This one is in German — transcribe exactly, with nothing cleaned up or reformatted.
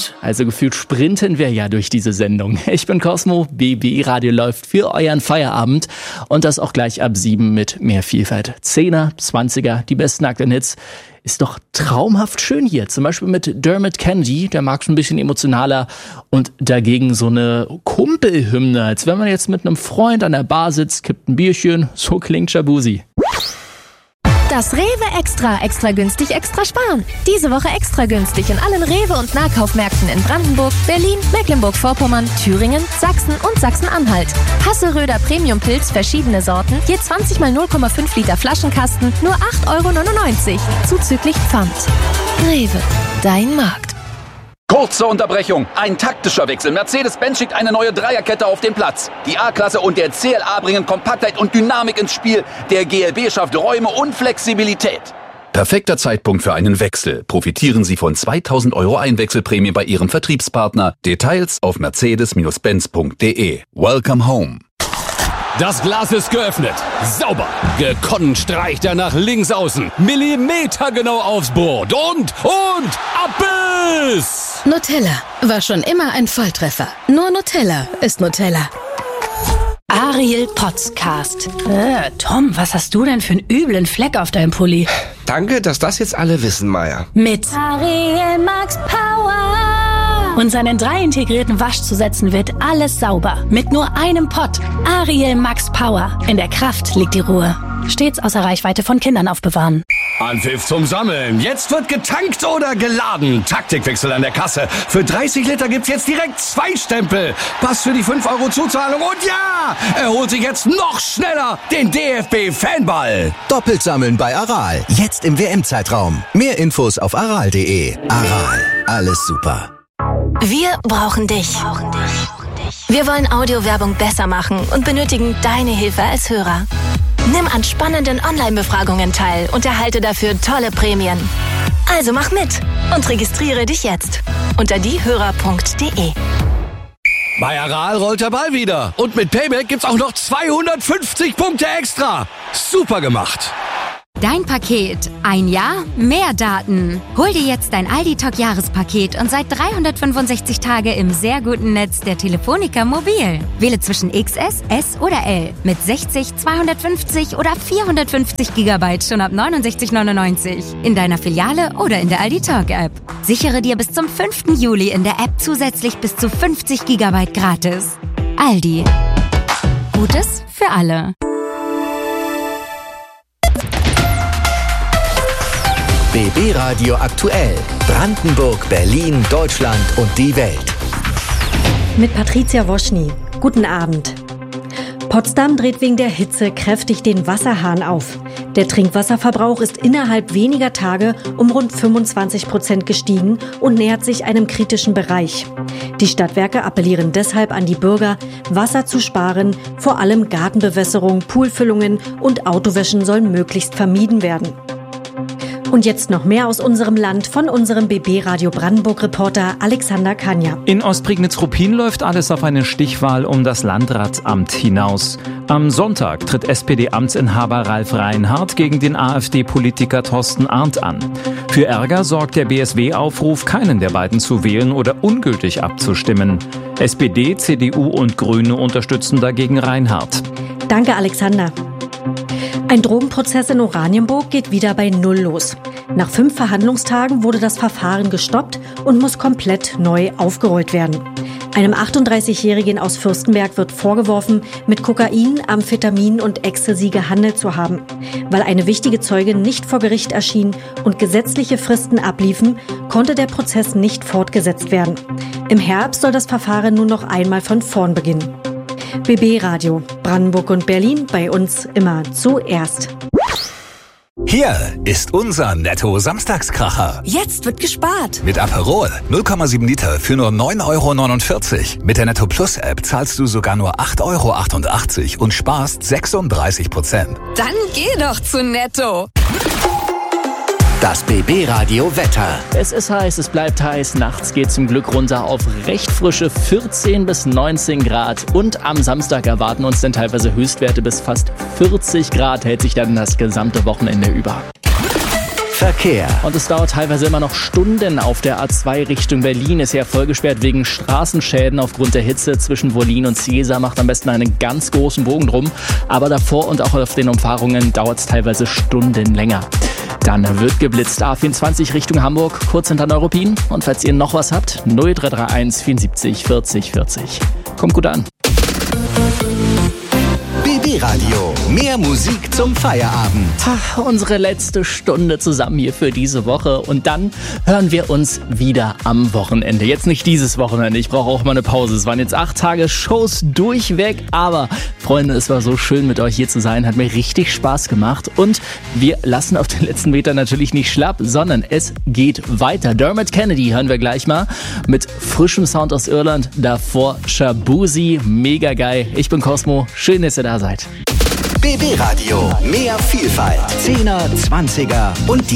gut. Also gefühlt sprinten wir ja durch diese Sendung. Ich bin Cosmo, B B Radio läuft für euren Feierabend und das auch gleich ab sieben mit mehr Vielfalt. Zehner, Zwanziger, die besten aktuellen Hits. Ist doch traumhaft schön hier. Zum Beispiel mit Dermot Kennedy, der mag es ein bisschen emotionaler und dagegen so eine Kumpelhymne, als wenn man jetzt mit einem Freund an der Bar sitzt, kippt ein Bierchen, so klingt Shabuzi. Das Rewe Extra, extra günstig, extra sparen. Diese Woche extra günstig in allen Rewe- und Nahkaufmärkten in Brandenburg, Berlin, Mecklenburg-Vorpommern, Thüringen, Sachsen und Sachsen-Anhalt. Hasseröder Premium-Pilz, verschiedene Sorten, je zwanzig mal null Komma fünf Liter Flaschenkasten, nur acht Euro neunundneunzig, zuzüglich Pfand. Rewe, dein Markt. Kurze Unterbrechung, ein taktischer Wechsel. Mercedes-Benz schickt eine neue Dreierkette auf den Platz. Die A-Klasse und der C L A bringen Kompaktheit und Dynamik ins Spiel. Der G L B schafft Räume und Flexibilität. Perfekter Zeitpunkt für einen Wechsel. Profitieren Sie von zweitausend Euro Einwechselprämie bei Ihrem Vertriebspartner. Details auf mercedes Benz punkt de. Welcome home. Das Glas ist geöffnet. Sauber. Gekonnt streicht er nach links außen. Millimetergenau aufs Brot. Und, und, Abbiss! Nutella war schon immer ein Volltreffer. Nur Nutella ist Nutella. Ariel Podcast. Äh, Tom, was hast du denn für einen üblen Fleck auf deinem Pulli? Danke, dass das jetzt alle wissen, Maya. Mit Ariel Max Power. Und seinen drei integrierten Waschzusätzen wird alles sauber. Mit nur einem Pott. Ariel Max Power. In der Kraft liegt die Ruhe. Stets außer Reichweite von Kindern aufbewahren. Anpfiff zum Sammeln. Jetzt wird getankt oder geladen. Taktikwechsel an der Kasse. Für dreißig Liter gibt's jetzt direkt zwei Stempel. Pass für die fünf Euro Zuzahlung. Und ja, er holt sich jetzt noch schneller den D F B-Fanball. Doppelt sammeln bei Aral. Jetzt im W M-Zeitraum. Mehr Infos auf aral punkt de. Aral. Alles super. Wir brauchen dich. Wir wollen Audiowerbung besser machen und benötigen deine Hilfe als Hörer. Nimm an spannenden Online-Befragungen teil und erhalte dafür tolle Prämien. Also mach mit und registriere dich jetzt unter diehörer punkt de. Bei Aral rollt der Ball wieder. Und mit Payback gibt's auch noch zweihundertfünfzig Punkte extra. Super gemacht. Dein Paket. Ein Jahr, mehr Daten. Hol dir jetzt dein Aldi-Talk-Jahrespaket und seit dreihundertfünfundsechzig Tage im sehr guten Netz der Telefonica Mobil. Wähle zwischen X S, S oder L mit sechzig, zweihundertfünfzig oder vierhundertfünfzig Gigabyte schon ab neunundsechzig neunundneunzig. In deiner Filiale oder in der Aldi-Talk-App. Sichere dir bis zum fünften Juli in der App zusätzlich bis zu fünfzig Gigabyte gratis. Aldi. Gutes für alle. B B Radio aktuell. Brandenburg, Berlin, Deutschland und die Welt. Mit Patricia Woschny. Guten Abend. Potsdam dreht wegen der Hitze kräftig den Wasserhahn auf. Der Trinkwasserverbrauch ist innerhalb weniger Tage um rund fünfundzwanzig Prozent gestiegen und nähert sich einem kritischen Bereich. Die Stadtwerke appellieren deshalb an die Bürger, Wasser zu sparen. Vor allem Gartenbewässerung, Poolfüllungen und Autowäschen sollen möglichst vermieden werden. Und jetzt noch mehr aus unserem Land von unserem B B Radio Brandenburg-Reporter Alexander Kania. In Ostprignitz-Ruppin läuft alles auf eine Stichwahl um das Landratsamt hinaus. Am Sonntag tritt S P D-Amtsinhaber Ralf Reinhardt gegen den AfD-Politiker Thorsten Arndt an. Für Ärger sorgt der B S W-Aufruf, keinen der beiden zu wählen oder ungültig abzustimmen. S P D, C D U und Grüne unterstützen dagegen Reinhardt. Danke, Alexander. Ein Drogenprozess in Oranienburg geht wieder bei Null los. Nach fünf Verhandlungstagen wurde das Verfahren gestoppt und muss komplett neu aufgerollt werden. Einem achtunddreißigjährigen aus Fürstenberg wird vorgeworfen, mit Kokain, Amphetamin und Ecstasy gehandelt zu haben. Weil eine wichtige Zeugin nicht vor Gericht erschien und gesetzliche Fristen abliefen, konnte der Prozess nicht fortgesetzt werden. Im Herbst soll das Verfahren nun noch einmal von vorn beginnen. B B Radio, Brandenburg und Berlin, bei uns immer zuerst. Hier ist unser Netto-Samstagskracher. Jetzt wird gespart. Mit Aperol null Komma sieben Liter für nur neun Euro neunundvierzig. Mit der Netto Plus App zahlst du sogar nur acht Euro achtundachtzig und sparst sechsunddreißig Prozent. Dann geh doch zu Netto. Das B B Radio Wetter. Es ist heiß, es bleibt heiß. Nachts geht zum Glück runter auf recht frische vierzehn bis neunzehn Grad. Und am Samstag erwarten uns dann teilweise Höchstwerte bis fast vierzig Grad. Hält sich dann das gesamte Wochenende über. Verkehr. Und es dauert teilweise immer noch Stunden auf der A zwei Richtung Berlin. Ist ja vollgesperrt wegen Straßenschäden aufgrund der Hitze zwischen Wollin und Ciesa. Macht am besten einen ganz großen Bogen drum. Aber davor und auch auf den Umfahrungen dauert es teilweise Stunden länger. Dann wird geblitzt. A vierundzwanzig Richtung Hamburg, kurz hinter Neuruppin. Und falls ihr noch was habt, null drei drei eins vierundsiebzig vierzig vierzig. Kommt gut an. B B Radio. Mehr Musik zum Feierabend. Ach, unsere letzte Stunde zusammen hier für diese Woche. Und dann hören wir uns wieder am Wochenende. Jetzt nicht dieses Wochenende. Ich brauche auch mal eine Pause. Es waren jetzt acht Tage Shows durchweg. Aber, Freunde, es war so schön, mit euch hier zu sein. Hat mir richtig Spaß gemacht. Und wir lassen auf den letzten Metern natürlich nicht schlapp, sondern es geht weiter. Dermot Kennedy hören wir gleich mal mit frischem Sound aus Irland. Davor Shabuzi. Mega geil. Ich bin Cosmo. Schön, dass ihr da seid. B B Radio. Mehr Vielfalt. Zehner, Zwanziger und die